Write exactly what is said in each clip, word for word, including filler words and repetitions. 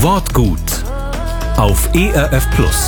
Wortgut auf E R F Plus.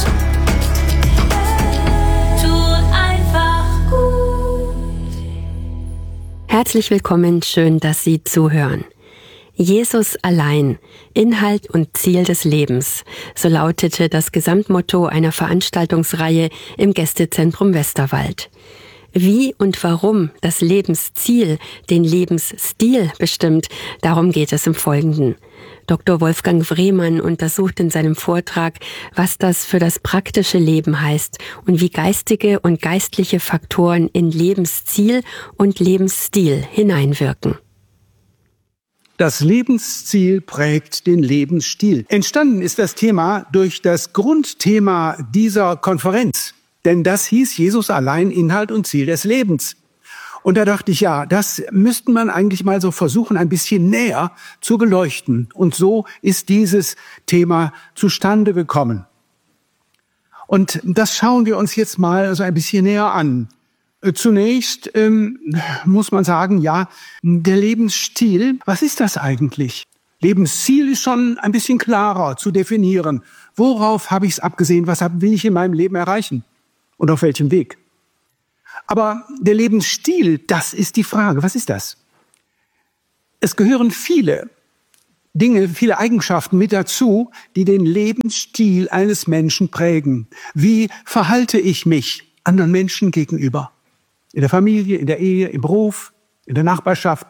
Herzlich willkommen, schön, dass Sie zuhören. Jesus allein, Inhalt und Ziel des Lebens, so lautete das Gesamtmotto einer Veranstaltungsreihe im Gästezentrum Westerwald. Wie und warum das Lebensziel den Lebensstil bestimmt, darum geht es im Folgenden. Doktor Wolfgang Wrehmann untersucht in seinem Vortrag, was das für das praktische Leben heißt und wie geistige und geistliche Faktoren in Lebensziel und Lebensstil hineinwirken. Das Lebensziel prägt den Lebensstil. Entstanden ist das Thema durch das Grundthema dieser Konferenz. Denn das hieß Jesus allein, Inhalt und Ziel des Lebens. Und da dachte ich, ja, das müsste man eigentlich mal so versuchen, ein bisschen näher zu beleuchten. Und so ist dieses Thema zustande gekommen. Und das schauen wir uns jetzt mal so ein bisschen näher an. Zunächst ähm, muss man sagen, ja, der Lebensstil, was ist das eigentlich? Lebensziel ist schon ein bisschen klarer zu definieren. Worauf habe ich es abgesehen? Was will ich in meinem Leben erreichen? Und auf welchem Weg? Aber der Lebensstil, das ist die Frage. Was ist das? Es gehören viele Dinge, viele Eigenschaften mit dazu, die den Lebensstil eines Menschen prägen. Wie verhalte ich mich anderen Menschen gegenüber? In der Familie, in der Ehe, im Beruf, in der Nachbarschaft.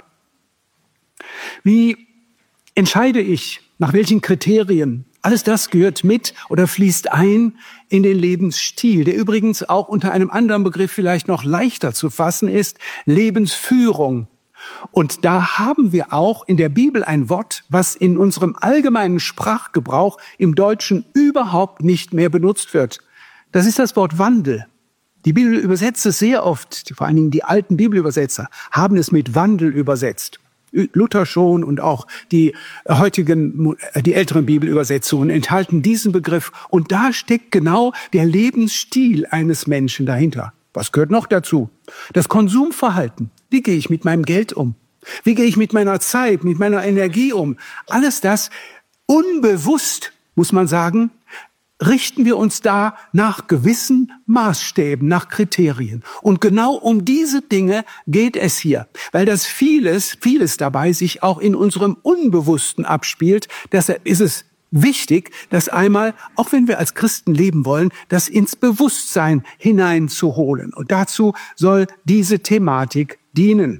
Wie entscheide ich, nach welchen Kriterien? Alles das gehört mit oder fließt ein in den Lebensstil, der übrigens auch unter einem anderen Begriff vielleicht noch leichter zu fassen ist, Lebensführung. Und da haben wir auch in der Bibel ein Wort, was in unserem allgemeinen Sprachgebrauch im Deutschen überhaupt nicht mehr benutzt wird. Das ist das Wort Wandel. Die Bibel übersetzt es sehr oft, vor allen Dingen die alten Bibelübersetzer haben es mit Wandel übersetzt. Luther schon und auch die heutigen, die älteren Bibelübersetzungen enthalten diesen Begriff. Und da steckt genau der Lebensstil eines Menschen dahinter. Was gehört noch dazu? Das Konsumverhalten. Wie gehe ich mit meinem Geld um? Wie gehe ich mit meiner Zeit, mit meiner Energie um? Alles das unbewusst, muss man sagen, richten wir uns da nach gewissen Maßstäben, nach Kriterien. Und genau um diese Dinge geht es hier, weil das vieles, vieles dabei sich auch in unserem Unbewussten abspielt. Deshalb ist es wichtig, das einmal, auch wenn wir als Christen leben wollen, das ins Bewusstsein hineinzuholen. Und dazu soll diese Thematik dienen.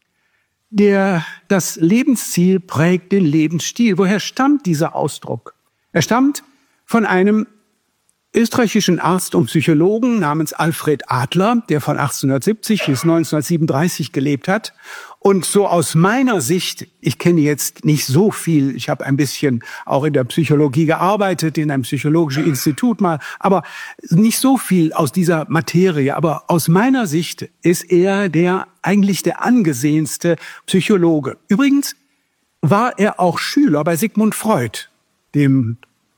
Der, das Lebensziel prägt den Lebensstil. Woher stammt dieser Ausdruck? Er stammt von einem österreichischen Arzt und Psychologen namens Alfred Adler, der von achtzehnhundertsiebzig bis neunzehnhundertsiebenunddreißig gelebt hat. Und so aus meiner Sicht, ich kenne jetzt nicht so viel, ich habe ein bisschen auch in der Psychologie gearbeitet, in einem psychologischen Institut mal, aber nicht so viel aus dieser Materie. Aber aus meiner Sicht ist er der eigentlich der angesehenste Psychologe. Übrigens war er auch Schüler bei Sigmund Freud, dem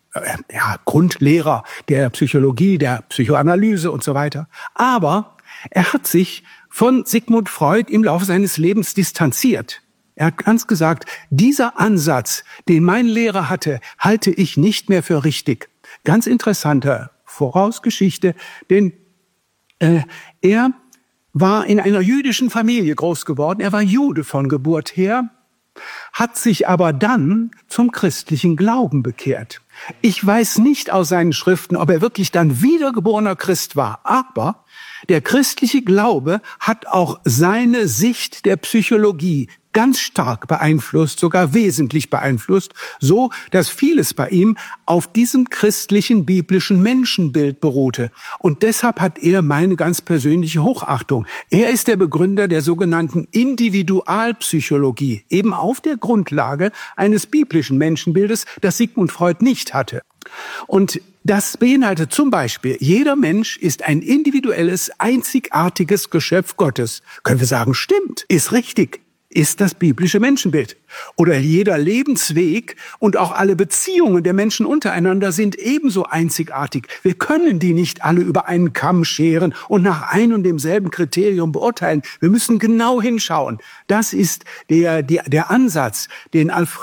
ja, Grundlehrer der Psychologie, der Psychoanalyse und so weiter. Aber er hat sich von Sigmund Freud im Laufe seines Lebens distanziert. Er hat ganz gesagt, dieser Ansatz, den mein Lehrer hatte, halte ich nicht mehr für richtig. Ganz interessante Vorausgeschichte, denn äh, er war in einer jüdischen Familie groß geworden. Er war Jude von Geburt her, hat sich aber dann zum christlichen Glauben bekehrt. Ich weiß nicht aus seinen Schriften, ob er wirklich dann wiedergeborener Christ war, aber der christliche Glaube hat auch seine Sicht der Psychologie ganz stark beeinflusst, sogar wesentlich beeinflusst, so dass vieles bei ihm auf diesem christlichen biblischen Menschenbild beruhte. Und deshalb hat er meine ganz persönliche Hochachtung. Er ist der Begründer der sogenannten Individualpsychologie, eben auf der Grundlage eines biblischen Menschenbildes, das Sigmund Freud nicht hatte. Und das beinhaltet zum Beispiel, jeder Mensch ist ein individuelles, einzigartiges Geschöpf Gottes. Können wir sagen, stimmt, ist richtig. Ist das biblische Menschenbild. Oder jeder Lebensweg und auch alle Beziehungen der Menschen untereinander sind ebenso einzigartig. Wir können die nicht alle über einen Kamm scheren und nach ein und demselben Kriterium beurteilen. Wir müssen genau hinschauen. Das ist der, der, der Ansatz, den Alfred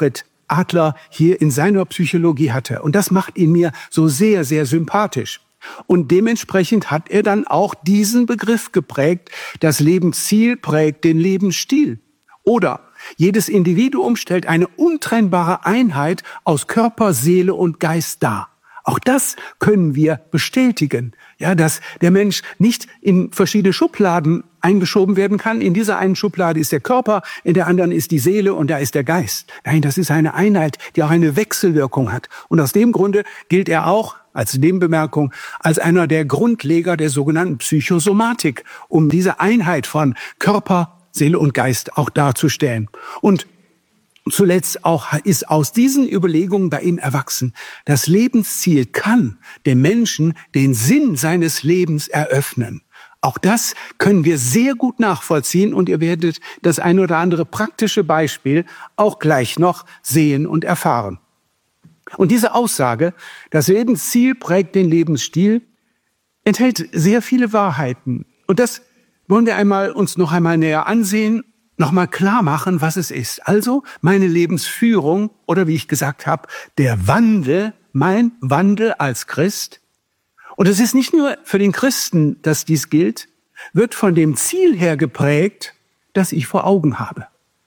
Adler hier in seiner Psychologie hatte. Und das macht ihn mir so sehr, sehr sympathisch. Und dementsprechend hat er dann auch diesen Begriff geprägt, das Lebensziel prägt den Lebensstil. Oder jedes Individuum stellt eine untrennbare Einheit aus Körper, Seele und Geist dar. Auch das können wir bestätigen, ja, dass der Mensch nicht in verschiedene Schubladen eingeschoben werden kann. In dieser einen Schublade ist der Körper, in der anderen ist die Seele und da ist der Geist. Nein, das ist eine Einheit, die auch eine Wechselwirkung hat. Und aus dem Grunde gilt er auch, als Nebenbemerkung, als einer der Grundleger der sogenannten Psychosomatik, um diese Einheit von Körper, Seele und Geist auch darzustellen. Und zuletzt auch ist aus diesen Überlegungen bei ihm erwachsen, das Lebensziel kann dem Menschen den Sinn seines Lebens eröffnen. Auch das können wir sehr gut nachvollziehen und ihr werdet das ein oder andere praktische Beispiel auch gleich noch sehen und erfahren. Und diese Aussage, das Lebensziel prägt den Lebensstil, enthält sehr viele Wahrheiten. Und das wollen wir einmal uns noch einmal näher ansehen, noch mal klar machen, was es ist. Also meine Lebensführung oder wie ich gesagt habe, der Wandel, mein Wandel als Christ. Und es ist nicht nur für den Christen, dass dies gilt, wird von dem Ziel her geprägt, das ich vor Augen habe.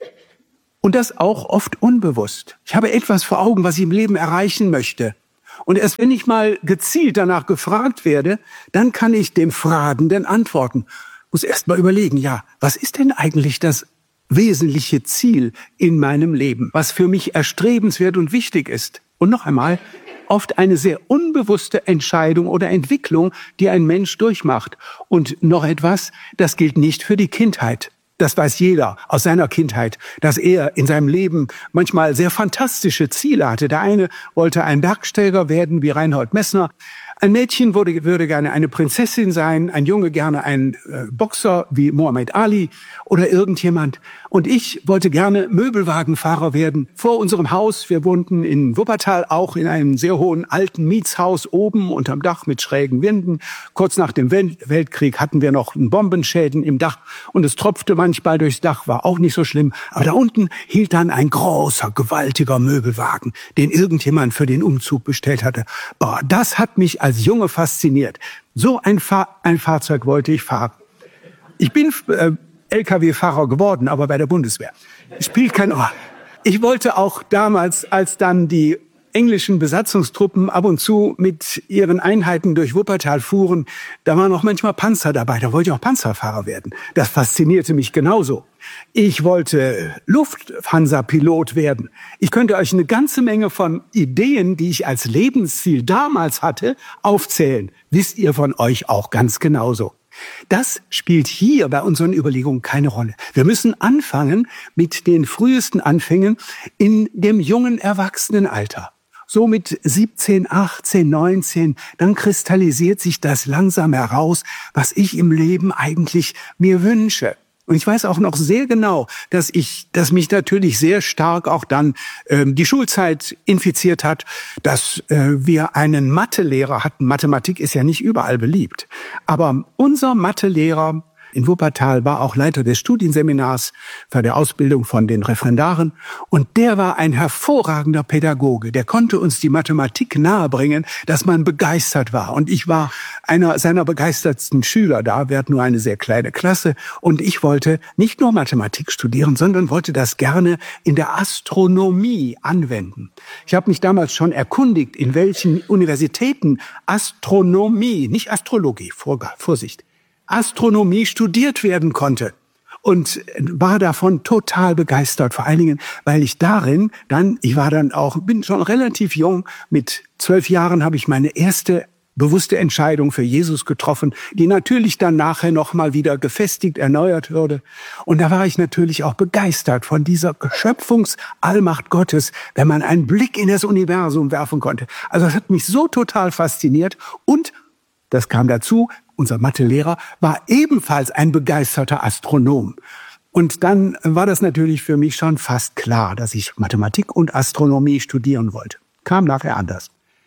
Und das auch oft unbewusst. Ich habe etwas vor Augen, was ich im Leben erreichen möchte. Und erst wenn ich mal gezielt danach gefragt werde, dann kann ich dem Fragenden antworten. Ich muss erst mal überlegen, ja, was ist denn eigentlich das wesentliche Ziel in meinem Leben, was für mich erstrebenswert und wichtig ist? Und noch einmal, oft eine sehr unbewusste Entscheidung oder Entwicklung, die ein Mensch durchmacht. Und noch etwas, das gilt nicht für die Kindheit. Das weiß jeder aus seiner Kindheit, dass er in seinem Leben manchmal sehr fantastische Ziele hatte. Der eine wollte ein Bergsteiger werden wie Reinhold Messner. Ein Mädchen würde, würde gerne eine Prinzessin sein, ein Junge gerne ein äh, Boxer wie Muhammad Ali oder irgendjemand. Und ich wollte gerne Möbelwagenfahrer werden. Vor unserem Haus, wir wohnten in Wuppertal, auch in einem sehr hohen alten Mietshaus oben unterm Dach mit schrägen Wänden. Kurz nach dem Welt- Weltkrieg hatten wir noch Bombenschäden im Dach und es tropfte manchmal durchs Dach, war auch nicht so schlimm. Aber da unten hielt dann ein großer, gewaltiger Möbelwagen, den irgendjemand für den Umzug bestellt hatte. Boah, das hat mich als Als Junge fasziniert. So ein, Fahr- ein Fahrzeug wollte ich fahren. Ich bin äh, L K W-Fahrer geworden, aber bei der Bundeswehr. Spielt keine Rolle. Ich wollte auch damals, als dann die englischen Besatzungstruppen ab und zu mit ihren Einheiten durch Wuppertal fuhren, da waren auch manchmal Panzer dabei. Da wollte ich auch Panzerfahrer werden. Das faszinierte mich genauso. Ich wollte Lufthansa-Pilot werden. Ich könnte euch eine ganze Menge von Ideen, die ich als Lebensziel damals hatte, aufzählen. Wisst ihr von euch auch ganz genauso. Das spielt hier bei unseren Überlegungen keine Rolle. Wir müssen anfangen mit den frühesten Anfängen in dem jungen Erwachsenenalter. So mit siebzehn, achtzehn, neunzehn, dann kristallisiert sich das langsam heraus, was ich im Leben eigentlich mir wünsche. Und ich weiß auch noch sehr genau, dass ich, dass mich natürlich sehr stark auch dann ähm, die Schulzeit infiziert hat, dass äh, wir einen Mathelehrer hatten. Mathematik ist ja nicht überall beliebt. Aber unser Mathelehrer in Wuppertal war auch Leiter des Studienseminars für die Ausbildung von den Referendaren. Und der war ein hervorragender Pädagoge. Der konnte uns die Mathematik nahebringen, dass man begeistert war. Und ich war einer seiner begeistertsten Schüler da. Wir hatten nur eine sehr kleine Klasse. Und ich wollte nicht nur Mathematik studieren, sondern wollte das gerne in der Astronomie anwenden. Ich habe mich damals schon erkundigt, in welchen Universitäten Astronomie, nicht Astrologie, Vorsicht, Astronomie studiert werden konnte und war davon total begeistert. Vor allen Dingen, weil ich darin dann, ich war dann auch, bin schon relativ jung, mit zwölf Jahren habe ich meine erste bewusste Entscheidung für Jesus getroffen, die natürlich dann nachher noch mal wieder gefestigt, erneuert wurde. Und da war ich natürlich auch begeistert von dieser Schöpfungsallmacht Gottes, wenn man einen Blick in das Universum werfen konnte. Also das hat mich so total fasziniert und das kam dazu, unser Mathelehrer war ebenfalls ein begeisterter Astronom. Und dann war das natürlich für mich schon fast klar, dass ich Mathematik und Astronomie studieren wollte. Kam nachher anders.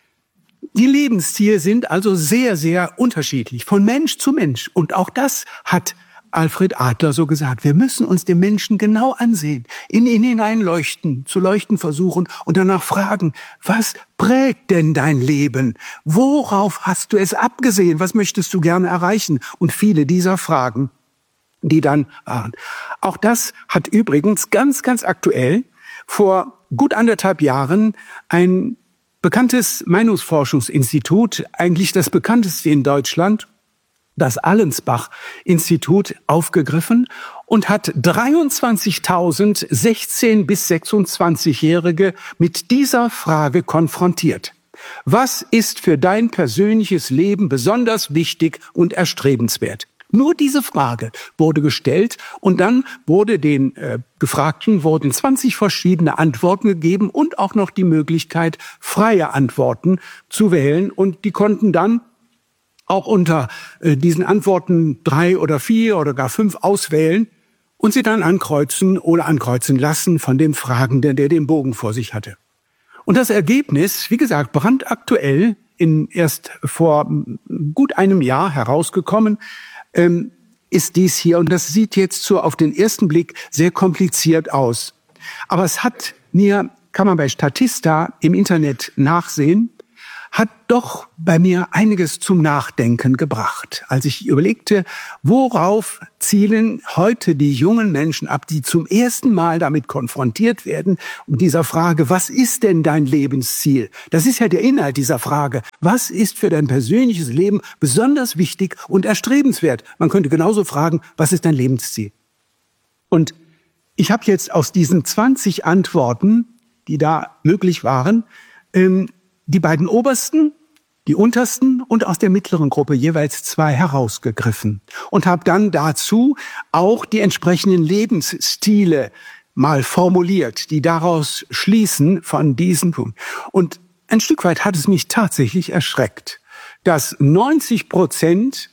Die Lebensziele sind also sehr, sehr unterschiedlich, von Mensch zu Mensch. Und auch das hat Alfred Adler so gesagt. Wir müssen uns den Menschen genau ansehen, in ihn hineinleuchten, zu leuchten versuchen und danach fragen, was prägt denn dein Leben? Worauf hast du es abgesehen? Was möchtest du gerne erreichen? Und viele dieser Fragen, die dann waren. Auch das hat übrigens ganz, ganz aktuell vor gut anderthalb Jahren ein bekanntes Meinungsforschungsinstitut, eigentlich das bekannteste in Deutschland, das Allensbach-Institut, aufgegriffen und hat dreiundzwanzigtausend sechzehn- bis sechsundzwanzigjährige mit dieser Frage konfrontiert. Was ist für dein persönliches Leben besonders wichtig und erstrebenswert? Nur diese Frage wurde gestellt und dann wurde den äh, Gefragten wurden zwanzig verschiedene Antworten gegeben und auch noch die Möglichkeit, freie Antworten zu wählen. Und die konnten dann auch unter äh, diesen Antworten drei oder vier oder gar fünf auswählen und sie dann ankreuzen oder ankreuzen lassen von dem Fragenden, der den Bogen vor sich hatte. Und das Ergebnis, wie gesagt, brandaktuell, in erst vor gut einem Jahr herausgekommen, ähm, ist dies hier. Und das sieht jetzt so auf den ersten Blick sehr kompliziert aus. Aber es hat mir, kann man bei Statista im Internet nachsehen, hat doch bei mir einiges zum Nachdenken gebracht. Als ich überlegte, worauf zielen heute die jungen Menschen ab, die zum ersten Mal damit konfrontiert werden, mit dieser Frage, was ist denn dein Lebensziel? Das ist ja der Inhalt dieser Frage. Was ist für dein persönliches Leben besonders wichtig und erstrebenswert? Man könnte genauso fragen, was ist dein Lebensziel? Und ich habe jetzt aus diesen zwanzig Antworten, die da möglich waren, ähm, die beiden obersten, die untersten und aus der mittleren Gruppe jeweils zwei herausgegriffen und habe dann dazu auch die entsprechenden Lebensstile mal formuliert, die daraus schließen von diesen Punkten. Und ein Stück weit hat es mich tatsächlich erschreckt, dass neunzig Prozent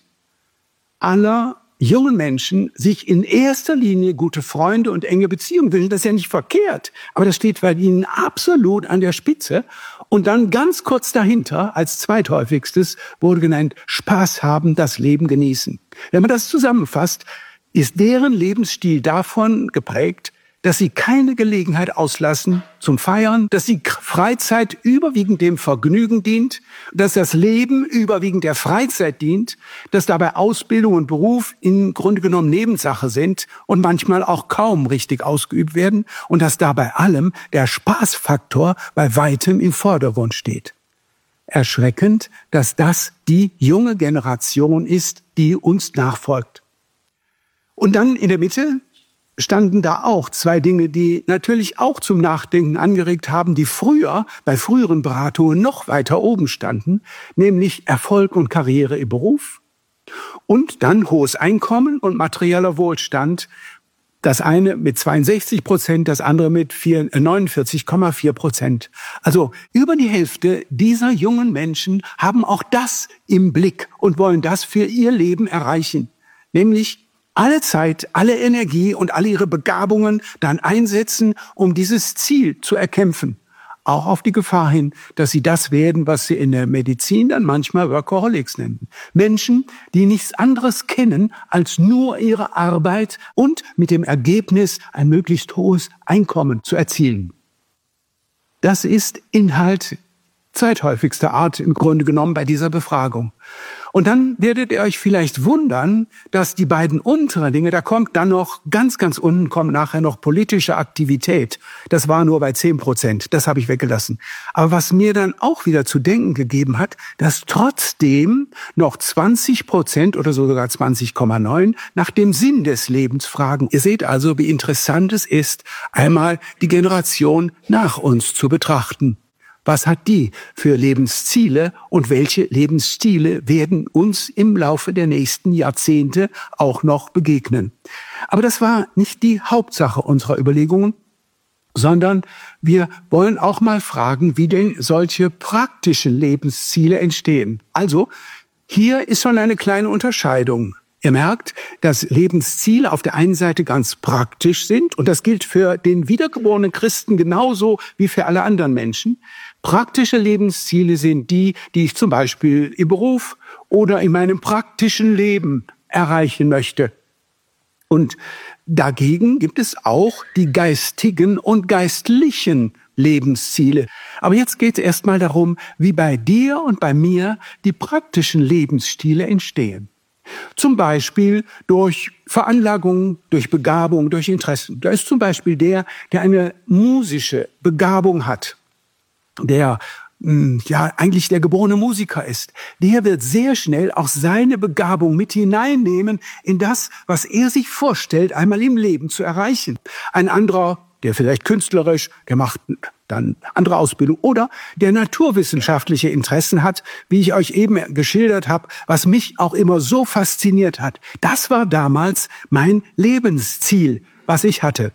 aller jungen Menschen sich in erster Linie gute Freunde und enge Beziehungen wünschen. Das ist ja nicht verkehrt, aber das steht bei ihnen absolut an der Spitze. Und dann ganz kurz dahinter, als zweithäufigstes, wurde genannt, Spaß haben, das Leben genießen. Wenn man das zusammenfasst, ist deren Lebensstil davon geprägt, dass sie keine Gelegenheit auslassen zum Feiern, dass die Freizeit überwiegend dem Vergnügen dient, dass das Leben überwiegend der Freizeit dient, dass dabei Ausbildung und Beruf im Grunde genommen Nebensache sind und manchmal auch kaum richtig ausgeübt werden und dass dabei allem der Spaßfaktor bei weitem im Vordergrund steht. Erschreckend, dass das die junge Generation ist, die uns nachfolgt. Und dann in der Mitte standen da auch zwei Dinge, die natürlich auch zum Nachdenken angeregt haben, die früher, bei früheren Beratungen noch weiter oben standen, nämlich Erfolg und Karriere im Beruf und dann hohes Einkommen und materieller Wohlstand. Das eine mit zweiundsechzig Prozent, das andere mit neunundvierzig Komma vier Prozent. Also über die Hälfte dieser jungen Menschen haben auch das im Blick und wollen das für ihr Leben erreichen, nämlich alle Zeit, alle Energie und alle ihre Begabungen dann einsetzen, um dieses Ziel zu erkämpfen. Auch auf die Gefahr hin, dass sie das werden, was sie in der Medizin dann manchmal Workaholics nennen. Menschen, die nichts anderes kennen, als nur ihre Arbeit und mit dem Ergebnis ein möglichst hohes Einkommen zu erzielen. Das ist Inhalt zweithäufigster Art im Grunde genommen bei dieser Befragung. Und dann werdet ihr euch vielleicht wundern, dass die beiden unteren Dinge, da kommt dann noch, ganz, ganz unten kommt nachher noch politische Aktivität. Das war nur bei zehn Prozent, das habe ich weggelassen. Aber was mir dann auch wieder zu denken gegeben hat, dass trotzdem noch zwanzig Prozent oder sogar zwanzig Komma neun nach dem Sinn des Lebens fragen. Ihr seht also, wie interessant es ist, einmal die Generation nach uns zu betrachten. Was hat die für Lebensziele und welche Lebensstile werden uns im Laufe der nächsten Jahrzehnte auch noch begegnen? Aber das war nicht die Hauptsache unserer Überlegungen, sondern wir wollen auch mal fragen, wie denn solche praktischen Lebensziele entstehen. Also, hier ist schon eine kleine Unterscheidung. Ihr merkt, dass Lebensziele auf der einen Seite ganz praktisch sind und das gilt für den wiedergeborenen Christen genauso wie für alle anderen Menschen. Praktische Lebensziele sind die, die ich zum Beispiel im Beruf oder in meinem praktischen Leben erreichen möchte. Und dagegen gibt es auch die geistigen und geistlichen Lebensziele. Aber jetzt geht es erstmal darum, wie bei dir und bei mir die praktischen Lebensstile entstehen. Zum Beispiel durch Veranlagung, durch Begabung, durch Interessen. Da ist zum Beispiel der, der eine musische Begabung hat, der ja eigentlich der geborene Musiker ist. Der wird sehr schnell auch seine Begabung mit hineinnehmen in das, was er sich vorstellt, einmal im Leben zu erreichen. Ein anderer, der vielleicht künstlerisch, der macht dann andere Ausbildung oder der naturwissenschaftliche Interessen hat, wie ich euch eben geschildert habe, was mich auch immer so fasziniert hat. Das war damals mein Lebensziel, was ich hatte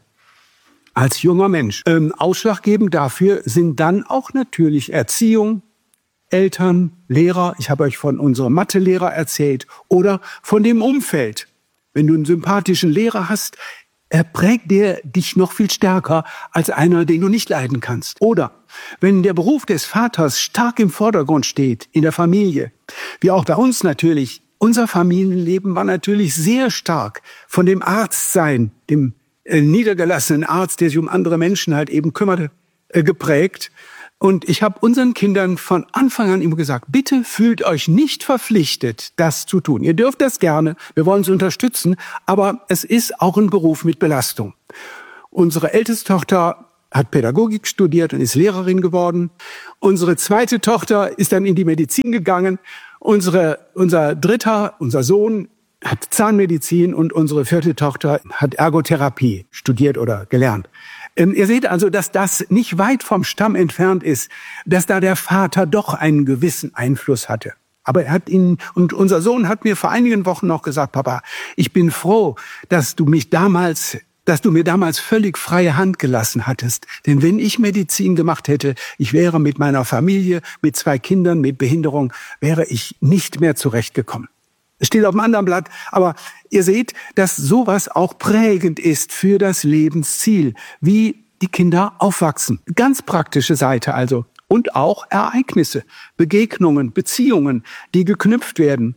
als junger Mensch. Ähm, ausschlaggebend dafür sind dann auch natürlich Erziehung, Eltern, Lehrer. Ich habe euch von unserem Mathelehrer erzählt oder von dem Umfeld. Wenn du einen sympathischen Lehrer hast, er prägt der dich noch viel stärker als einer, den du nicht leiden kannst. Oder wenn der Beruf des Vaters stark im Vordergrund steht in der Familie, wie auch bei uns natürlich, unser Familienleben war natürlich sehr stark von dem Arztsein, dem äh, niedergelassenen Arzt, der sich um andere Menschen halt eben kümmerte, äh, geprägt. Und ich habe unseren Kindern von Anfang an immer gesagt, bitte fühlt euch nicht verpflichtet, das zu tun. Ihr dürft das gerne, wir wollen es unterstützen, aber es ist auch ein Beruf mit Belastung. Unsere älteste Tochter hat Pädagogik studiert und ist Lehrerin geworden. Unsere zweite Tochter ist dann in die Medizin gegangen. Unsere, unser dritter, unser Sohn hat Zahnmedizin und unsere vierte Tochter hat Ergotherapie studiert oder gelernt. Ähm, ihr seht also, dass das nicht weit vom Stamm entfernt ist, dass da der Vater doch einen gewissen Einfluss hatte. Aber er hat ihn, und unser Sohn hat mir vor einigen Wochen noch gesagt, Papa, ich bin froh, dass du mich damals, dass du mir damals völlig freie Hand gelassen hattest. Denn wenn ich Medizin gemacht hätte, ich wäre mit meiner Familie, mit zwei Kindern, mit Behinderung, wäre ich nicht mehr zurechtgekommen. Es steht auf dem anderen Blatt, aber ihr seht, dass sowas auch prägend ist für das Lebensziel, wie die Kinder aufwachsen. Ganz praktische Seite also. Und auch Ereignisse, Begegnungen, Beziehungen, die geknüpft werden.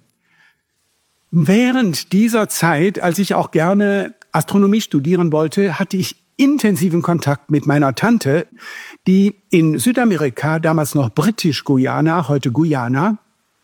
Während dieser Zeit, als ich auch gerne Astronomie studieren wollte, hatte ich intensiven Kontakt mit meiner Tante, die in Südamerika, damals noch Britisch-Guyana, heute Guyana,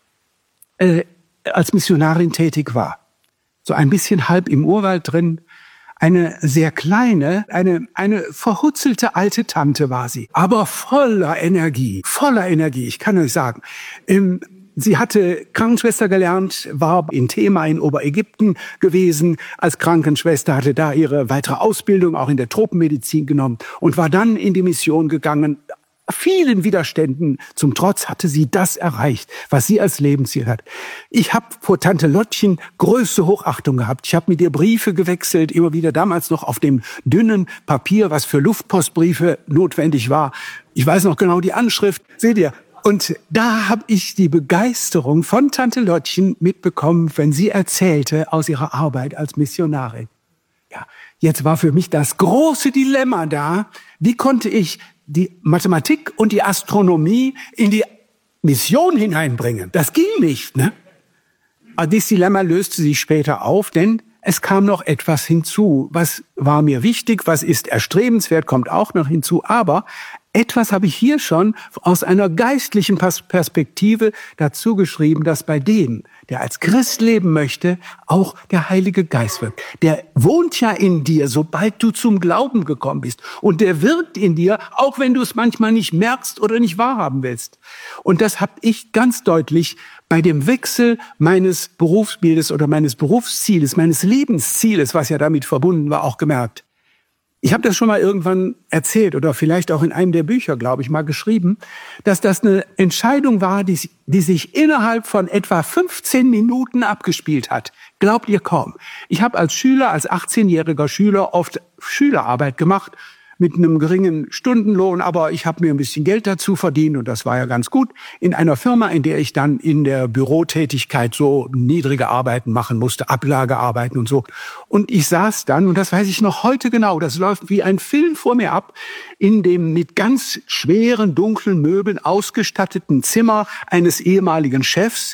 äh, als Missionarin tätig war. So ein bisschen halb im Urwald drin. Eine sehr kleine, eine, eine verhutzelte alte Tante war sie. Aber voller Energie, voller Energie, ich kann euch sagen. Ähm, sie hatte Krankenschwester gelernt, war in Thema in Oberägypten gewesen. Als Krankenschwester hatte da ihre weitere Ausbildung auch in der Tropenmedizin genommen und war dann in die Mission gegangen. Vielen Widerständen zum Trotz hatte sie das erreicht, was sie als Lebensziel hat. Ich habe vor Tante Lottchen größte Hochachtung gehabt. Ich habe mit ihr Briefe gewechselt, immer wieder damals noch auf dem dünnen Papier, was für Luftpostbriefe notwendig war. Ich weiß noch genau die Anschrift. Seht ihr? Und da habe ich die Begeisterung von Tante Lottchen mitbekommen, wenn sie erzählte aus ihrer Arbeit als Missionarin. Ja, jetzt war für mich das große Dilemma da. Wie konnte ich die Mathematik und die Astronomie in die Mission hineinbringen? Das ging nicht, ne? Aber dieses Dilemma löste sich später auf, denn es kam noch etwas hinzu. Was war mir wichtig, was ist erstrebenswert, kommt auch noch hinzu. Aber etwas habe ich hier schon aus einer geistlichen Perspektive dazu geschrieben, dass bei dem, der als Christ leben möchte, auch der Heilige Geist wirkt. Der wohnt ja in dir, sobald du zum Glauben gekommen bist. Und der wirkt in dir, auch wenn du es manchmal nicht merkst oder nicht wahrhaben willst. Und das habe ich ganz deutlich bei dem Wechsel meines Berufsbildes oder meines Berufszieles, meines Lebenszieles, was ja damit verbunden war, auch gemerkt. Ich habe das schon mal irgendwann erzählt oder vielleicht auch in einem der Bücher, glaube ich, mal geschrieben, dass das eine Entscheidung war, die, die sich innerhalb von etwa fünfzehn Minuten abgespielt hat. Glaubt ihr kaum. Ich habe als Schüler, als achtzehnjähriger Schüler oft Schülerarbeit gemacht mit einem geringen Stundenlohn, aber ich habe mir ein bisschen Geld dazu verdient und das war ja ganz gut, in einer Firma, in der ich dann in der Bürotätigkeit so niedrige Arbeiten machen musste, Ablagearbeiten und so. Und ich saß dann, und das weiß ich noch heute genau, das läuft wie ein Film vor mir ab, in dem mit ganz schweren, dunklen Möbeln ausgestatteten Zimmer eines ehemaligen Chefs,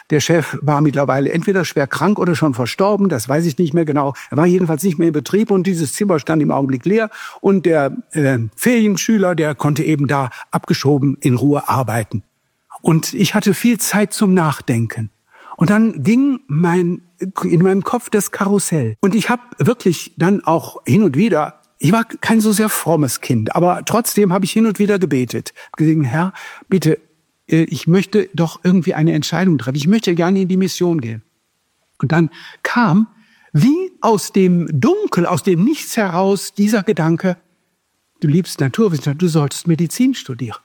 Der Chef war mittlerweile entweder schwer krank oder schon verstorben, das weiß ich nicht mehr genau. Er war jedenfalls nicht mehr in Betrieb und dieses Zimmer stand im Augenblick leer. Und der äh, Ferienschüler, der konnte eben da abgeschoben in Ruhe arbeiten. Und ich hatte viel Zeit zum Nachdenken. Und dann ging mein in meinem Kopf das Karussell. Und ich habe wirklich dann auch hin und wieder, ich war kein so sehr frommes Kind, aber trotzdem habe ich hin und wieder gebetet. Gesagt, Herr, bitte, ich möchte doch irgendwie eine Entscheidung treffen. Ich möchte gerne in die Mission gehen. Und dann kam wie aus dem Dunkel, aus dem Nichts heraus dieser Gedanke, du liebst Naturwissenschaft, du solltest Medizin studieren.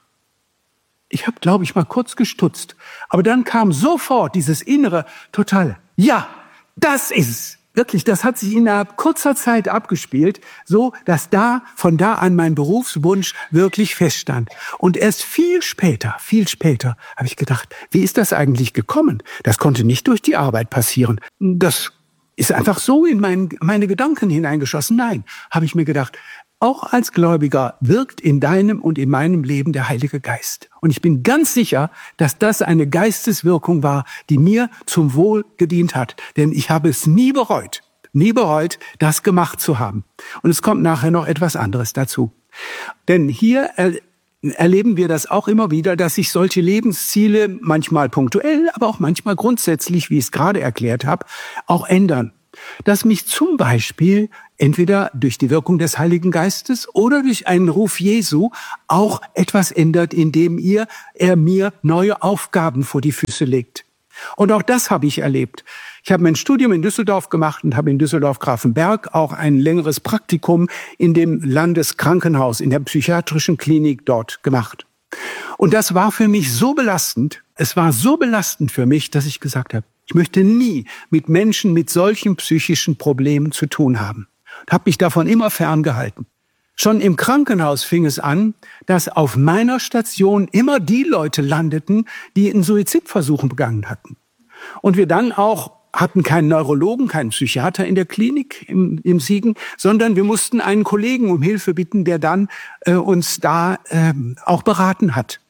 Ich habe, glaube ich, mal kurz gestutzt. Aber dann kam sofort dieses innere, totale, ja, das ist es. Wirklich, das hat sich innerhalb kurzer Zeit abgespielt, so dass da, von da an mein Berufswunsch wirklich feststand. Und erst viel später, viel später habe ich gedacht, wie ist das eigentlich gekommen? Das konnte nicht durch die Arbeit passieren. Das ist einfach so in mein, meine Gedanken hineingeschossen. Nein, habe ich mir gedacht, auch als Gläubiger wirkt in deinem und in meinem Leben der Heilige Geist. Und ich bin ganz sicher, dass das eine Geisteswirkung war, die mir zum Wohl gedient hat. Denn ich habe es nie bereut, nie bereut, das gemacht zu haben. Und es kommt nachher noch etwas anderes dazu. Denn hier er, erleben wir das auch immer wieder, dass sich solche Lebensziele manchmal punktuell, aber auch manchmal grundsätzlich, wie ich es gerade erklärt habe, auch ändern. Dass mich zum Beispiel entweder durch die Wirkung des Heiligen Geistes oder durch einen Ruf Jesu auch etwas ändert, indem ihr, er mir neue Aufgaben vor die Füße legt. Und auch das habe ich erlebt. Ich habe mein Studium in Düsseldorf gemacht und habe in Düsseldorf-Grafenberg auch ein längeres Praktikum in dem Landeskrankenhaus, in der psychiatrischen Klinik dort gemacht. Und das war für mich so belastend, es war so belastend für mich, dass ich gesagt habe, ich möchte nie mit Menschen mit solchen psychischen Problemen zu tun haben. Und habe mich davon immer ferngehalten. Schon im Krankenhaus fing es an, dass auf meiner Station immer die Leute landeten, die einen Suizidversuch begangen hatten. Und wir dann auch hatten keinen Neurologen, keinen Psychiater in der Klinik im, im Siegen, sondern wir mussten einen Kollegen um Hilfe bitten, der dann äh, uns da äh, auch beraten hat.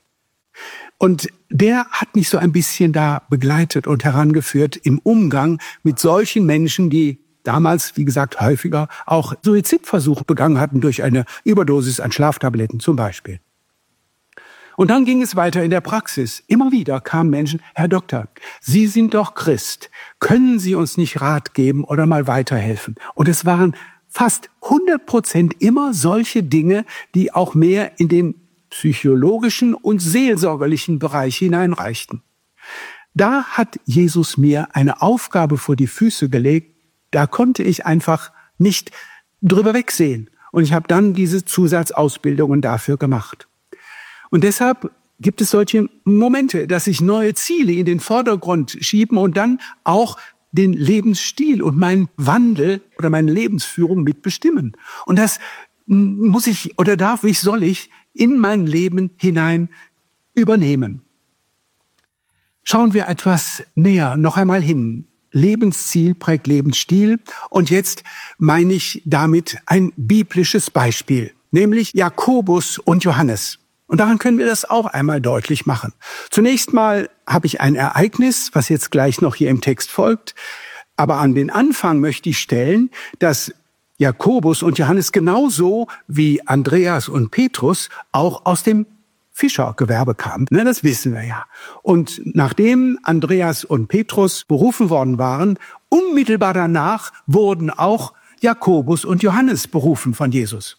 Und der hat mich so ein bisschen da begleitet und herangeführt im Umgang mit solchen Menschen, die damals, wie gesagt, häufiger auch Suizidversuche begangen hatten durch eine Überdosis an Schlaftabletten zum Beispiel. Und dann ging es weiter in der Praxis. Immer wieder kamen Menschen, Herr Doktor, Sie sind doch Christ. Können Sie uns nicht Rat geben oder mal weiterhelfen? Und es waren fast hundert Prozent immer solche Dinge, die auch mehr in den psychologischen und seelsorgerlichen Bereich hineinreichten. Da hat Jesus mir eine Aufgabe vor die Füße gelegt, da konnte ich einfach nicht drüber wegsehen. Und ich habe dann diese Zusatzausbildungen dafür gemacht. Und deshalb gibt es solche Momente, dass sich neue Ziele in den Vordergrund schieben und dann auch den Lebensstil und meinen Wandel oder meine Lebensführung mitbestimmen. Und das muss ich oder darf ich, soll ich in mein Leben hinein übernehmen. Schauen wir etwas näher noch einmal hin. Lebensziel prägt Lebensstil. Und jetzt meine ich damit ein biblisches Beispiel, nämlich Jakobus und Johannes. Und daran können wir das auch einmal deutlich machen. Zunächst mal habe ich ein Ereignis, was jetzt gleich noch hier im Text folgt. Aber an den Anfang möchte ich stellen, dass Jakobus und Johannes genauso wie Andreas und Petrus auch aus dem Fischergewerbe kamen. Ne, das wissen wir ja. Und nachdem Andreas und Petrus berufen worden waren, unmittelbar danach wurden auch Jakobus und Johannes berufen von Jesus.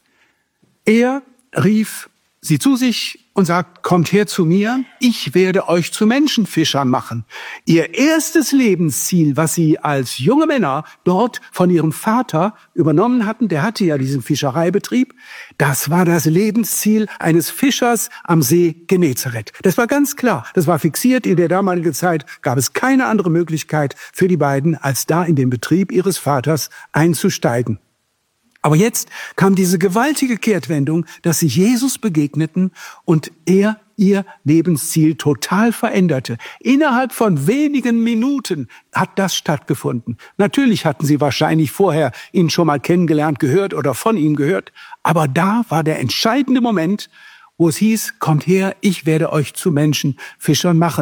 Er rief sie zu sich und sagt, kommt her zu mir, ich werde euch zu Menschenfischern machen. Ihr erstes Lebensziel, was sie als junge Männer dort von ihrem Vater übernommen hatten, der hatte ja diesen Fischereibetrieb, das war das Lebensziel eines Fischers am See Genezareth. Das war ganz klar, das war fixiert. In der damaligen Zeit gab es keine andere Möglichkeit für die beiden, als da in den Betrieb ihres Vaters einzusteigen. Aber jetzt kam diese gewaltige Kehrtwendung, dass sie Jesus begegneten und er ihr Lebensziel total veränderte. Innerhalb von wenigen Minuten hat das stattgefunden. Natürlich hatten sie wahrscheinlich vorher ihn schon mal kennengelernt, gehört oder von ihm gehört. Aber da war der entscheidende Moment, wo es hieß, kommt her, ich werde euch zu Menschenfischern machen.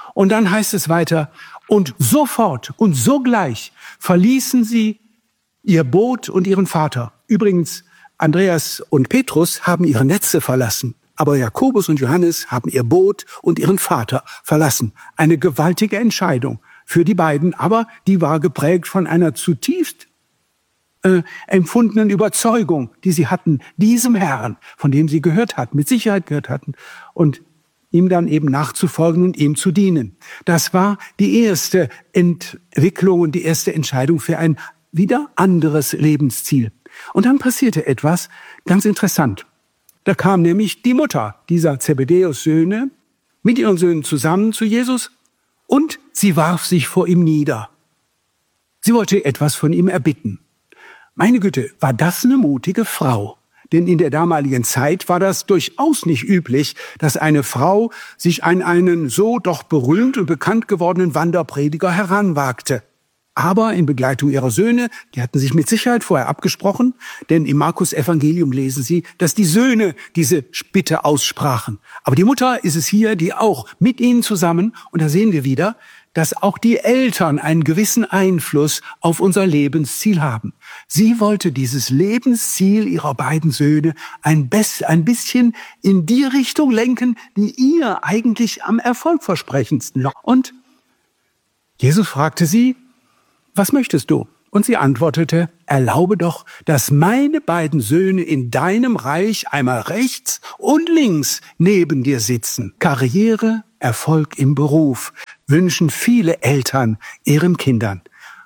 Und dann heißt es weiter, und sofort und sogleich verließen sie ihr Boot und ihren Vater. Übrigens, Andreas und Petrus haben ihre Netze verlassen, aber Jakobus und Johannes haben ihr Boot und ihren Vater verlassen. Eine gewaltige Entscheidung für die beiden, aber die war geprägt von einer zutiefst äh, empfundenen Überzeugung, die sie hatten, diesem Herrn, von dem sie gehört hatten, mit Sicherheit gehört hatten, und ihm dann eben nachzufolgen und ihm zu dienen. Das war die erste Entwicklung und die erste Entscheidung für ein wieder anderes Lebensziel. Und dann passierte etwas ganz interessant. Da kam nämlich die Mutter dieser Zebedeus-Söhne mit ihren Söhnen zusammen zu Jesus und sie warf sich vor ihm nieder. Sie wollte etwas von ihm erbitten. Meine Güte, war das eine mutige Frau? Denn in der damaligen Zeit war das durchaus nicht üblich, dass eine Frau sich an einen so doch berühmt und bekannt gewordenen Wanderprediger heranwagte. Aber in Begleitung ihrer Söhne, die hatten sich mit Sicherheit vorher abgesprochen, denn im Markus-Evangelium lesen Sie, dass die Söhne diese Bitte aussprachen. Aber die Mutter ist es hier, die auch mit ihnen zusammen, und da sehen wir wieder, dass auch die Eltern einen gewissen Einfluss auf unser Lebensziel haben. Sie wollte dieses Lebensziel ihrer beiden Söhne ein, Bess- ein bisschen in die Richtung lenken, die ihr eigentlich am erfolgversprechendsten war. Und Jesus fragte sie, was möchtest du? Und sie antwortete, erlaube doch, dass meine beiden Söhne in deinem Reich einmal rechts und links neben dir sitzen. Karriere, Erfolg im Beruf wünschen viele Eltern ihren Kindern.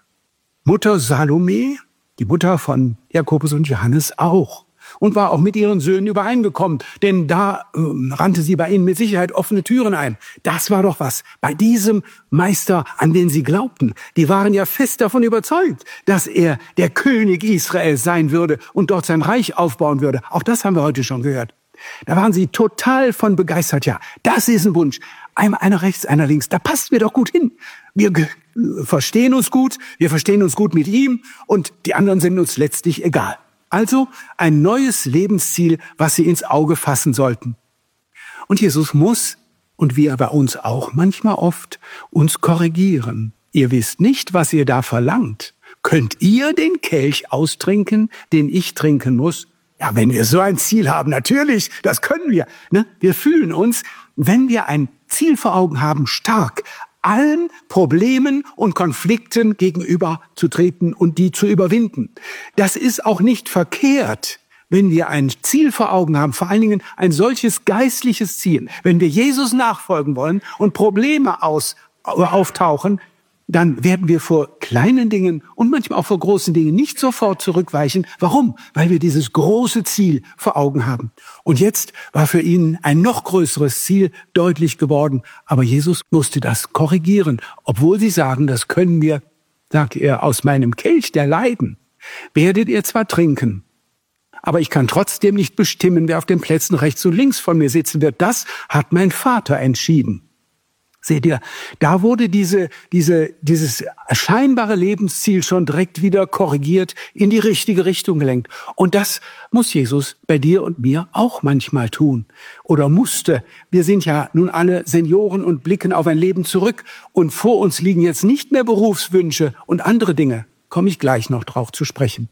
Mutter Salome, die Mutter von Jakobus und Johannes, auch. Und war auch mit ihren Söhnen übereingekommen, denn da äh, rannte sie bei ihnen mit Sicherheit offene Türen ein. Das war doch was. Bei diesem Meister, an den sie glaubten, die waren ja fest davon überzeugt, dass er der König Israels sein würde und dort sein Reich aufbauen würde. Auch das haben wir heute schon gehört. Da waren sie total von begeistert. Ja, das ist ein Wunsch. Einmal einer rechts, einer links. Da passt mir doch gut hin. Wir ge- verstehen uns gut, wir verstehen uns gut mit ihm und die anderen sind uns letztlich egal. Also ein neues Lebensziel, was sie ins Auge fassen sollten. Und Jesus muss, und wir bei uns auch manchmal oft, uns korrigieren. Ihr wisst nicht, was ihr da verlangt. Könnt ihr den Kelch austrinken, den ich trinken muss? Ja, wenn wir so ein Ziel haben, natürlich, das können wir. Ne? Wir fühlen uns, wenn wir ein Ziel vor Augen haben, stark, allen Problemen und Konflikten gegenüber zu treten und die zu überwinden. Das ist auch nicht verkehrt, wenn wir ein Ziel vor Augen haben, vor allen Dingen ein solches geistliches Ziel. Wenn wir Jesus nachfolgen wollen und Probleme aus, auftauchen, dann werden wir vor kleinen Dingen und manchmal auch vor großen Dingen nicht sofort zurückweichen. Warum? Weil wir dieses große Ziel vor Augen haben. Und jetzt war für ihn ein noch größeres Ziel deutlich geworden. Aber Jesus musste das korrigieren. Obwohl sie sagen, das können wir, sagt er, aus meinem Kelch der Leiden werdet ihr zwar trinken, aber ich kann trotzdem nicht bestimmen, wer auf den Plätzen rechts und links von mir sitzen wird. Das hat mein Vater entschieden. Seht ihr, da wurde diese, diese, dieses scheinbare Lebensziel schon direkt wieder korrigiert, in die richtige Richtung gelenkt. Und das muss Jesus bei dir und mir auch manchmal tun. Oder musste. Wir sind ja nun alle Senioren und blicken auf ein Leben zurück. Und vor uns liegen jetzt nicht mehr Berufswünsche und andere Dinge. Komme ich gleich noch drauf zu sprechen.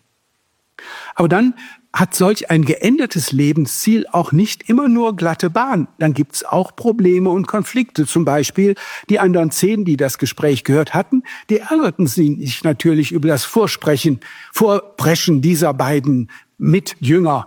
Aber dann hat solch ein geändertes Lebensziel auch nicht immer nur glatte Bahn. Dann gibt's auch Probleme und Konflikte. Zum Beispiel die anderen zehn, die das Gespräch gehört hatten, die ärgerten sich natürlich über das Vorsprechen, Vorpreschen dieser beiden Mitjünger.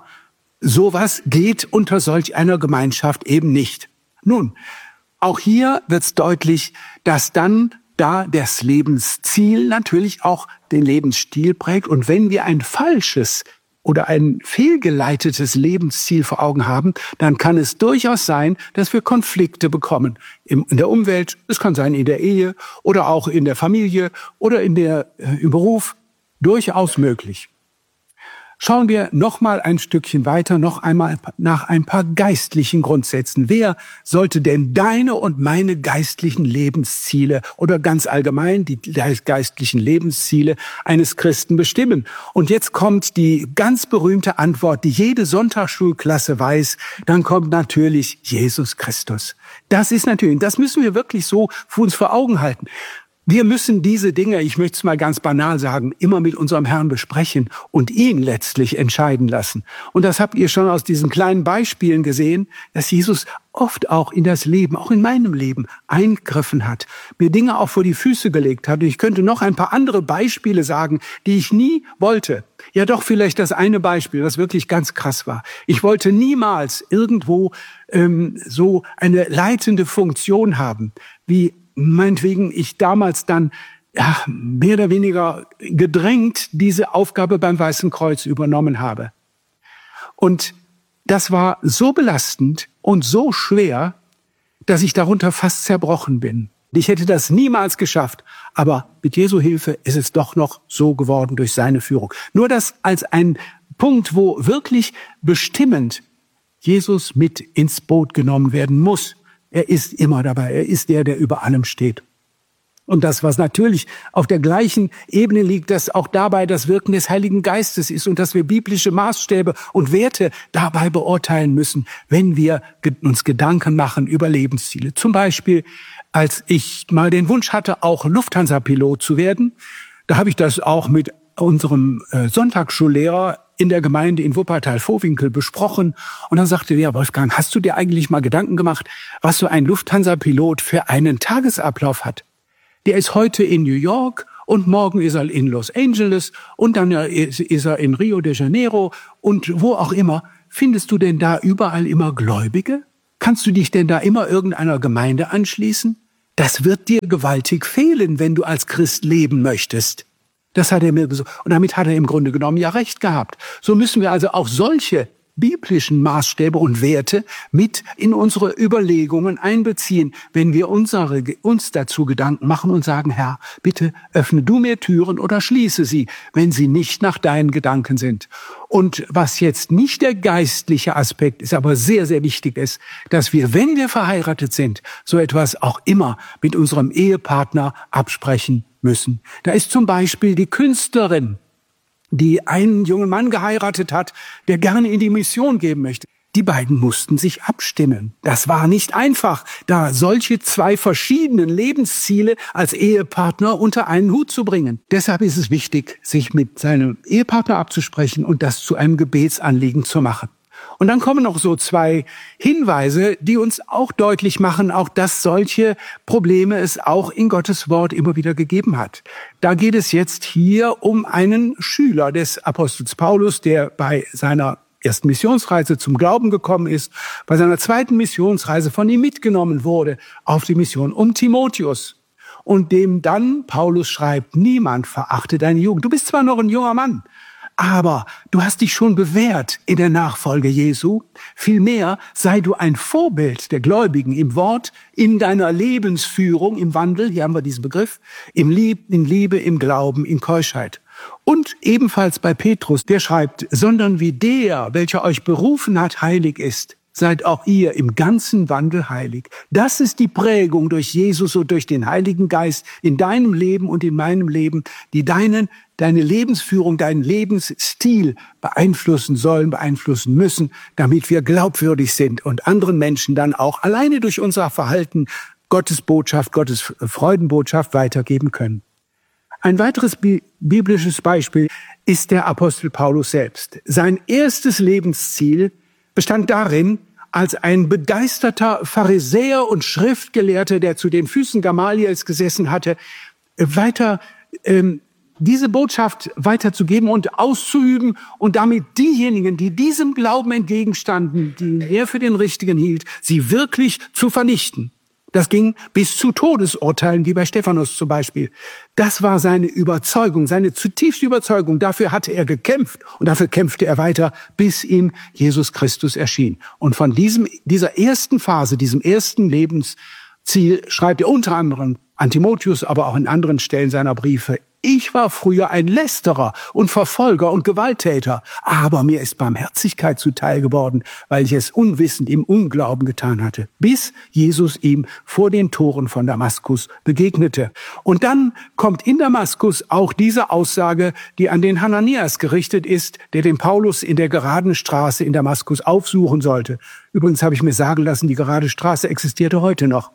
Sowas geht unter solch einer Gemeinschaft eben nicht. Nun, auch hier wird's deutlich, dass dann da das Lebensziel natürlich auch den Lebensstil prägt. Und wenn wir ein falsches oder ein fehlgeleitetes Lebensziel vor Augen haben, dann kann es durchaus sein, dass wir Konflikte bekommen. In der Umwelt, es kann sein in der Ehe oder auch in der Familie oder in der, im Beruf. Durchaus möglich. Schauen wir noch mal ein Stückchen weiter, noch einmal nach ein paar geistlichen Grundsätzen. Wer sollte denn deine und meine geistlichen Lebensziele oder ganz allgemein die geistlichen Lebensziele eines Christen bestimmen? Und jetzt kommt die ganz berühmte Antwort, die jede Sonntagsschulklasse weiß. Dann kommt natürlich Jesus Christus. Das ist natürlich, das müssen wir wirklich so für uns vor Augen halten. Wir müssen diese Dinge, ich möchte es mal ganz banal sagen, immer mit unserem Herrn besprechen und ihn letztlich entscheiden lassen. Und das habt ihr schon aus diesen kleinen Beispielen gesehen, dass Jesus oft auch in das Leben, auch in meinem Leben, eingriffen hat, mir Dinge auch vor die Füße gelegt hat. Und ich könnte noch ein paar andere Beispiele sagen, die ich nie wollte. Ja doch, vielleicht das eine Beispiel, das wirklich ganz krass war. Ich wollte niemals irgendwo ähm, so eine leitende Funktion haben, wie meinetwegen ich damals dann ja, mehr oder weniger gedrängt diese Aufgabe beim Weißen Kreuz übernommen habe. Und das war so belastend und so schwer, dass ich darunter fast zerbrochen bin. Ich hätte das niemals geschafft, aber mit Jesu Hilfe ist es doch noch so geworden durch seine Führung. Nur das als ein Punkt, wo wirklich bestimmend Jesus mit ins Boot genommen werden muss. Er ist immer dabei. Er ist der, der über allem steht. Und das, was natürlich auf der gleichen Ebene liegt, dass auch dabei das Wirken des Heiligen Geistes ist und dass wir biblische Maßstäbe und Werte dabei beurteilen müssen, wenn wir uns Gedanken machen über Lebensziele. Zum Beispiel, als ich mal den Wunsch hatte, auch Lufthansa-Pilot zu werden, da habe ich das auch mit unserem äh, Sonntagsschullehrer in der Gemeinde in Wuppertal-Vohwinkel besprochen. Und dann sagte der, Wolfgang, hast du dir eigentlich mal Gedanken gemacht, was so ein Lufthansa-Pilot für einen Tagesablauf hat? Der ist heute in New York und morgen ist er in Los Angeles und dann ist er in Rio de Janeiro und wo auch immer. Findest du denn da überall immer Gläubige? Kannst du dich denn da immer irgendeiner Gemeinde anschließen? Das wird dir gewaltig fehlen, wenn du als Christ leben möchtest. Das hat er mir gesagt. Und damit hat er im Grunde genommen ja recht gehabt. So müssen wir also auch solche biblischen Maßstäbe und Werte mit in unsere Überlegungen einbeziehen, wenn wir unsere, uns dazu Gedanken machen und sagen, Herr, bitte öffne du mir Türen oder schließe sie, wenn sie nicht nach deinen Gedanken sind. Und was jetzt nicht der geistliche Aspekt ist, aber sehr, sehr wichtig ist, dass wir, wenn wir verheiratet sind, so etwas auch immer mit unserem Ehepartner absprechen müssen. Da ist zum Beispiel die Künstlerin, die einen jungen Mann geheiratet hat, der gerne in die Mission geben möchte. Die beiden mussten sich abstimmen. Das war nicht einfach, da solche zwei verschiedenen Lebensziele als Ehepartner unter einen Hut zu bringen. Deshalb ist es wichtig, sich mit seinem Ehepartner abzusprechen und das zu einem Gebetsanliegen zu machen. Und dann kommen noch so zwei Hinweise, die uns auch deutlich machen, auch dass solche Probleme es auch in Gottes Wort immer wieder gegeben hat. Da geht es jetzt hier um einen Schüler des Apostels Paulus, der bei seiner ersten Missionsreise zum Glauben gekommen ist, bei seiner zweiten Missionsreise von ihm mitgenommen wurde auf die Mission um Timotheus. Und dem dann Paulus schreibt, niemand verachte deine Jugend. Du bist zwar noch ein junger Mann, aber du hast dich schon bewährt in der Nachfolge Jesu. Vielmehr sei du ein Vorbild der Gläubigen im Wort, in deiner Lebensführung, im Wandel, hier haben wir diesen Begriff, im Lieb, in Liebe, im Glauben, in Keuschheit. Und ebenfalls bei Petrus, der schreibt, sondern wie der, welcher euch berufen hat, heilig ist, seid auch ihr im ganzen Wandel heilig. Das ist die Prägung durch Jesus und durch den Heiligen Geist in deinem Leben und in meinem Leben, die deinen, deine Lebensführung, deinen Lebensstil beeinflussen sollen, beeinflussen müssen, damit wir glaubwürdig sind und anderen Menschen dann auch alleine durch unser Verhalten Gottes Botschaft, Gottes Freudenbotschaft weitergeben können. Ein weiteres bi- biblisches Beispiel ist der Apostel Paulus selbst. Sein erstes Lebensziel bestand darin, als ein begeisterter Pharisäer und Schriftgelehrter, der zu den Füßen Gamaliels gesessen hatte, weiter ähm, diese Botschaft weiterzugeben und auszuüben und damit diejenigen, die diesem Glauben entgegenstanden, die er für den richtigen hielt, sie wirklich zu vernichten. Das ging bis zu Todesurteilen, wie bei Stephanus zum Beispiel. Das war seine Überzeugung, seine zutiefste Überzeugung. Dafür hatte er gekämpft und dafür kämpfte er weiter, bis ihm Jesus Christus erschien. Und von diesem, dieser ersten Phase, diesem ersten Lebensziel schreibt er unter anderem an Timotheus, aber auch in anderen Stellen seiner Briefe, Ich war früher ein Lästerer und Verfolger und Gewalttäter, aber mir ist Barmherzigkeit zuteil geworden, weil ich es unwissend im Unglauben getan hatte, bis Jesus ihm vor den Toren von Damaskus begegnete. Und dann kommt in Damaskus auch diese Aussage, die an den Hananias gerichtet ist, der den Paulus in der geraden Straße in Damaskus aufsuchen sollte. Übrigens habe ich mir sagen lassen, die gerade Straße existierte heute noch.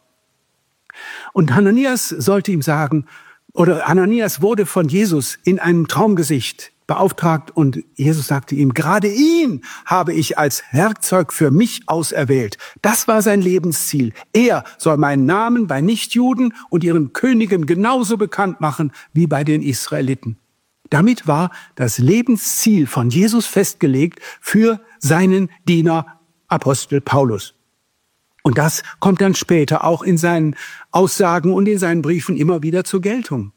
Und Hananias sollte ihm sagen, oder Hananias wurde von Jesus in einem Traumgesicht beauftragt und Jesus sagte ihm, gerade ihn habe ich als Werkzeug für mich auserwählt. Das war sein Lebensziel. Er soll meinen Namen bei Nichtjuden und ihren Königen genauso bekannt machen wie bei den Israeliten. Damit war das Lebensziel von Jesus festgelegt für seinen Diener Apostel Paulus. Und das kommt dann später auch in seinen Aussagen und in seinen Briefen immer wieder zur Geltung.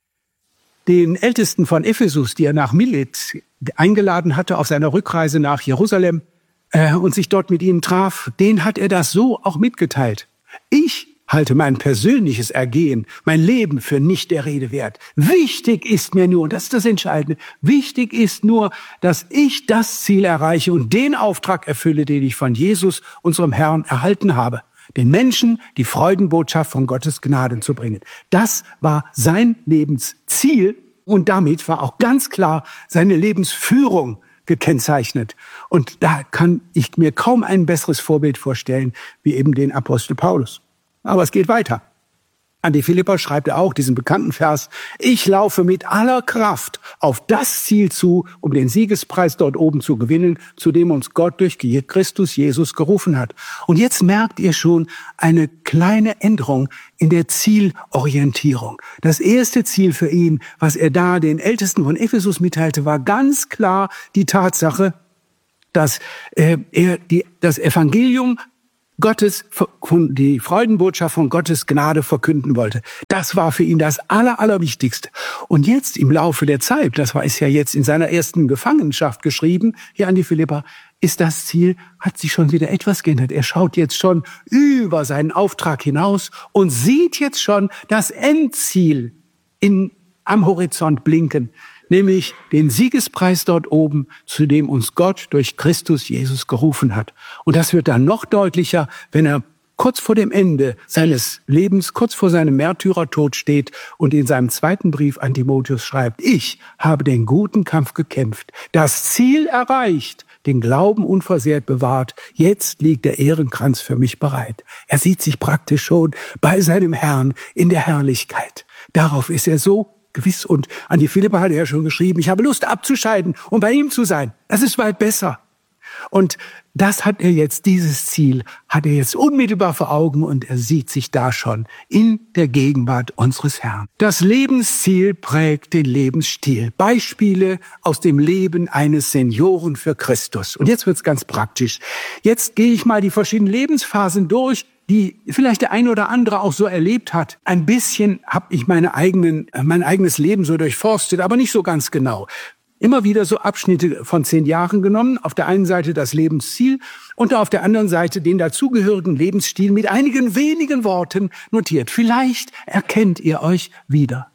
Den Ältesten von Ephesus, die er nach Milet eingeladen hatte auf seiner Rückreise nach Jerusalem äh, und sich dort mit ihnen traf, den hat er das so auch mitgeteilt. Ich halte mein persönliches Ergehen, mein Leben für nicht der Rede wert. Wichtig ist mir nur, und das ist das Entscheidende, wichtig ist nur, dass ich das Ziel erreiche und den Auftrag erfülle, den ich von Jesus, unserem Herrn, erhalten habe. Den Menschen die Freudenbotschaft von Gottes Gnaden zu bringen. Das war sein Lebensziel und damit war auch ganz klar seine Lebensführung gekennzeichnet. Und da kann ich mir kaum ein besseres Vorbild vorstellen, wie eben den Apostel Paulus. Aber es geht weiter. An die Philipper schreibt er auch diesen bekannten Vers, ich laufe mit aller Kraft auf das Ziel zu, um den Siegespreis dort oben zu gewinnen, zu dem uns Gott durch Christus Jesus gerufen hat. Und jetzt merkt ihr schon eine kleine Änderung in der Zielorientierung. Das erste Ziel für ihn, was er da den Ältesten von Ephesus mitteilte, war ganz klar die Tatsache, dass äh, er die, das Evangelium Gottes, die Freudenbotschaft von Gottes Gnade verkünden wollte. Das war für ihn das Aller, Allerwichtigste. Und jetzt im Laufe der Zeit, das war ist ja jetzt in seiner ersten Gefangenschaft geschrieben, hier an die Philipper, ist das Ziel, hat sich schon wieder etwas geändert. Er schaut jetzt schon über seinen Auftrag hinaus und sieht jetzt schon das Endziel in, am Horizont blinken, nämlich den Siegespreis dort oben, zu dem uns Gott durch Christus Jesus gerufen hat. Und das wird dann noch deutlicher, wenn er kurz vor dem Ende seines Lebens, kurz vor seinem Märtyrertod steht und in seinem zweiten Brief an Timotheus schreibt, ich habe den guten Kampf gekämpft, das Ziel erreicht, den Glauben unversehrt bewahrt, jetzt liegt der Ehrenkranz für mich bereit. Er sieht sich praktisch schon bei seinem Herrn in der Herrlichkeit. Darauf ist er so gewiss, und an die Philipper hat er ja schon geschrieben, ich habe Lust abzuscheiden und bei ihm zu sein. Das ist weit besser. Und das hat er jetzt, dieses Ziel hat er jetzt unmittelbar vor Augen und er sieht sich da schon in der Gegenwart unseres Herrn. Das Lebensziel prägt den Lebensstil. Beispiele aus dem Leben eines Senioren für Christus. Und jetzt wird's ganz praktisch. Jetzt gehe ich mal die verschiedenen Lebensphasen durch, die vielleicht der eine oder andere auch so erlebt hat. Ein bisschen habe ich meine eigenen, mein eigenes Leben so durchforstet, aber nicht so ganz genau. Immer wieder so Abschnitte von zehn Jahren genommen. Auf der einen Seite das Lebensziel und auf der anderen Seite den dazugehörigen Lebensstil mit einigen wenigen Worten notiert. Vielleicht erkennt ihr euch wieder.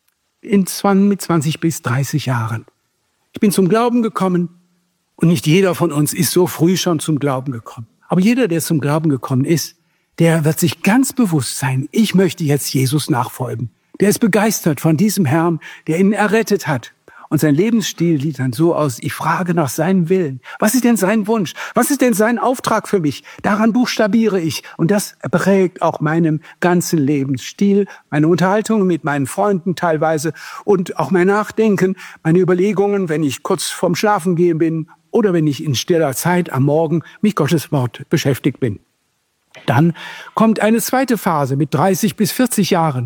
In zwanzig, mit zwanzig bis dreißig Jahren. Ich bin zum Glauben gekommen und nicht jeder von uns ist so früh schon zum Glauben gekommen. Aber jeder, der zum Glauben gekommen ist, der wird sich ganz bewusst sein, ich möchte jetzt Jesus nachfolgen. Der ist begeistert von diesem Herrn, der ihn errettet hat. Und sein Lebensstil sieht dann so aus, ich frage nach seinem Willen. Was ist denn sein Wunsch? Was ist denn sein Auftrag für mich? Daran buchstabiere ich. Und das prägt auch meinen ganzen Lebensstil, meine Unterhaltungen mit meinen Freunden teilweise und auch mein Nachdenken, meine Überlegungen, wenn ich kurz vorm Schlafengehen bin oder wenn ich in stiller Zeit am Morgen mit Gottes Wort beschäftigt bin. Dann kommt eine zweite Phase mit dreißig bis vierzig Jahren.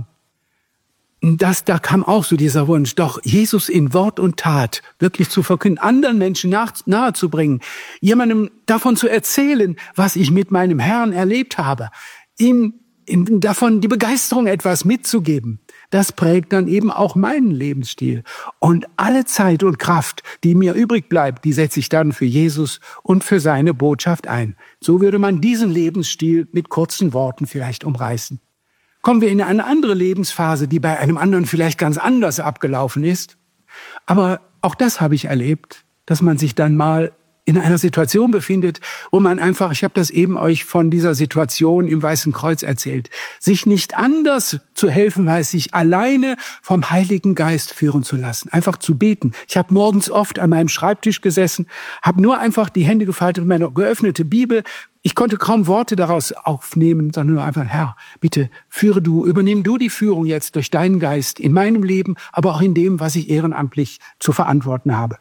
Das, da kam auch so dieser Wunsch, doch Jesus in Wort und Tat wirklich zu verkünden, anderen Menschen nach, nahe zu bringen, jemandem davon zu erzählen, was ich mit meinem Herrn erlebt habe, ihm in, davon die Begeisterung etwas mitzugeben. Das prägt dann eben auch meinen Lebensstil. Und alle Zeit und Kraft, die mir übrig bleibt, die setze ich dann für Jesus und für seine Botschaft ein. So würde man diesen Lebensstil mit kurzen Worten vielleicht umreißen. kommen wir in eine andere Lebensphase, die bei einem anderen vielleicht ganz anders abgelaufen ist. Aber auch das habe ich erlebt, dass man sich dann mal in einer Situation befindet, wo man einfach, ich habe das eben euch von dieser Situation im Weißen Kreuz erzählt, sich nicht anders zu helfen weiß, sich alleine vom Heiligen Geist führen zu lassen, einfach zu beten. Ich habe morgens oft an meinem Schreibtisch gesessen, habe nur einfach die Hände gefaltet und meine geöffnete Bibel. Ich konnte kaum Worte daraus aufnehmen, sondern nur einfach, Herr, bitte führe du, übernimm du die Führung jetzt durch deinen Geist in meinem Leben, aber auch in dem, was ich ehrenamtlich zu verantworten habe.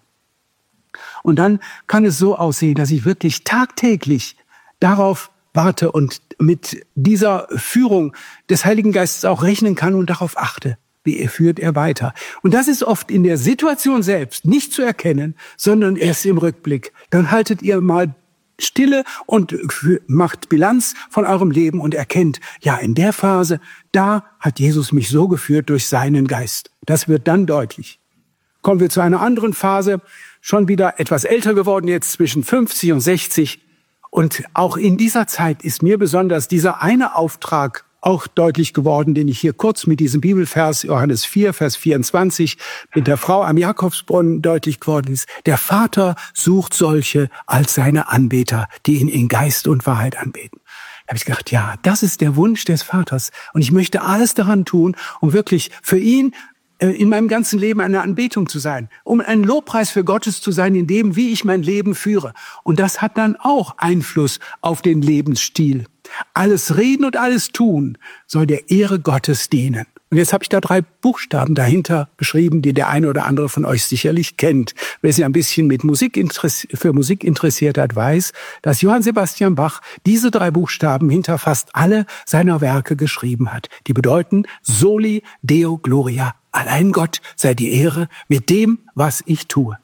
Und dann kann es so aussehen, dass ich wirklich tagtäglich darauf warte und mit dieser Führung des Heiligen Geistes auch rechnen kann und darauf achte, wie er führt er weiter. Und das ist oft in der Situation selbst nicht zu erkennen, sondern erst im Rückblick. Dann haltet ihr mal Stille und macht Bilanz von eurem Leben und erkennt, ja, in der Phase, da hat Jesus mich so geführt durch seinen Geist. Das wird dann deutlich. Kommen wir zu einer anderen Phase, schon wieder etwas älter geworden, jetzt zwischen fünfzig und sechzig. Und auch in dieser Zeit ist mir besonders dieser eine Auftrag auch deutlich geworden, den ich hier kurz mit diesem Bibelvers, Johannes vier, Vers vierundzwanzig, mit der Frau am Jakobsbrunnen deutlich geworden ist. Der Vater sucht solche als seine Anbeter, die ihn in Geist und Wahrheit anbeten. Da habe ich gedacht, ja, das ist der Wunsch des Vaters. Und ich möchte alles daran tun, um wirklich für ihn in meinem ganzen Leben eine Anbetung zu sein, um ein Lobpreis für Gottes zu sein, in dem, wie ich mein Leben führe. Und das hat dann auch Einfluss auf den Lebensstil. Alles Reden und alles Tun soll der Ehre Gottes dienen. Und jetzt habe ich da drei Buchstaben dahinter beschrieben, die der eine oder andere von euch sicherlich kennt. Wer sich ein bisschen mit Musik für Musik interessiert hat, weiß, dass Johann Sebastian Bach diese drei Buchstaben hinter fast alle seiner Werke geschrieben hat. Die bedeuten Soli Deo Gloria. Allein Gott sei die Ehre mit dem, was ich tue.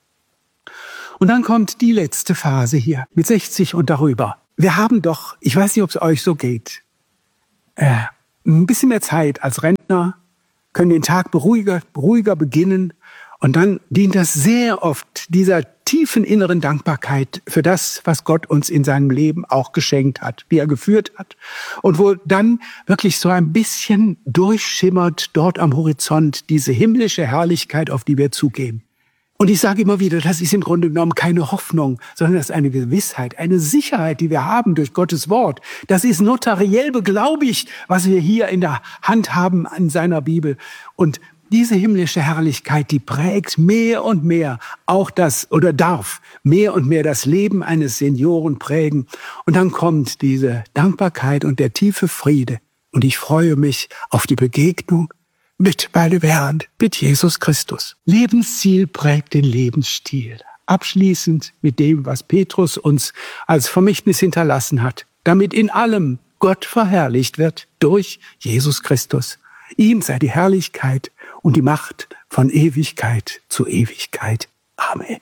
Und dann kommt die letzte Phase hier mit sechzig und darüber. Wir haben doch, ich weiß nicht, ob es euch so geht, äh, ein bisschen mehr Zeit als Rentner, können den Tag beruhiger, beruhiger beginnen. Und dann dient das sehr oft dieser tiefen inneren Dankbarkeit für das, was Gott uns in seinem Leben auch geschenkt hat, wie er geführt hat. Und wo dann wirklich so ein bisschen durchschimmert dort am Horizont diese himmlische Herrlichkeit, auf die wir zugehen. Und ich sage immer wieder, das ist im Grunde genommen keine Hoffnung, sondern das ist eine Gewissheit, eine Sicherheit, die wir haben durch Gottes Wort. Das ist notariell beglaubigt, was wir hier in der Hand haben an seiner Bibel. Und diese himmlische Herrlichkeit, die prägt mehr und mehr auch das, oder darf mehr und mehr das Leben eines Senioren prägen. Und dann kommt diese Dankbarkeit und der tiefe Friede. Und ich freue mich auf die Begegnung mit meinem Herrn, mit Jesus Christus. Lebensziel prägt den Lebensstil. Abschließend mit dem, was Petrus uns als Vermächtnis hinterlassen hat, damit in allem Gott verherrlicht wird durch Jesus Christus. Ihm sei die Herrlichkeit und die Macht von Ewigkeit zu Ewigkeit. Amen.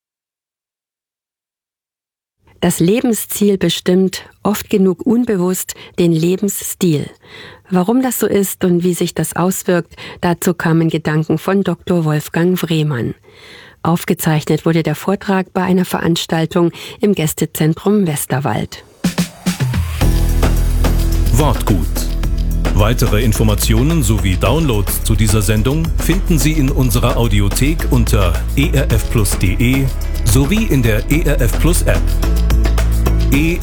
Das Lebensziel bestimmt, oft genug unbewusst, den Lebensstil. Warum das so ist und wie sich das auswirkt, dazu kamen Gedanken von Doktor Wolfgang Wrehmann. Aufgezeichnet wurde der Vortrag bei einer Veranstaltung im Gästezentrum Westerwald. Wortgut. Weitere Informationen sowie Downloads zu dieser Sendung finden Sie in unserer Audiothek unter e r f plus punkt d e sowie in der E R F Plus App. E